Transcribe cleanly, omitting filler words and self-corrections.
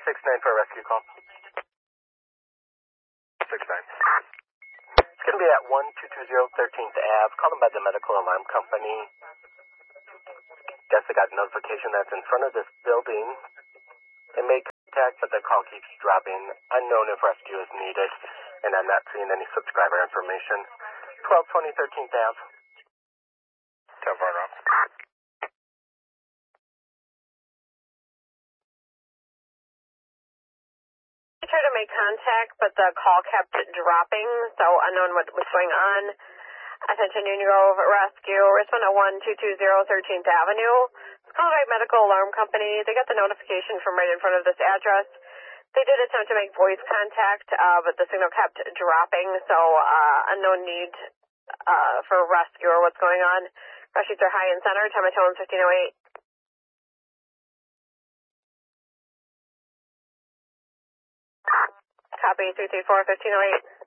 69 for a rescue call. 69. It's going to be at 1220 13th Ave, called by the medical alarm company. Guess I got a notification that's in front of this building. They made contact, but the call keeps dropping. Unknown if rescue is needed, and I'm not seeing any subscriber information. 1220 13th Ave. 10-4 around. I tried to make contact, but the call kept dropping, so unknown what was going on. Attention Union Grove Rescue, respond to 1220 13th Avenue. It's called by medical alarm company. They got the notification from right in front of this address. They did attempt to make voice contact, but the signal kept dropping, so unknown need for rescue or what's going on. Crash sheets are high and center, time of tone 1508. Copy 334 1508.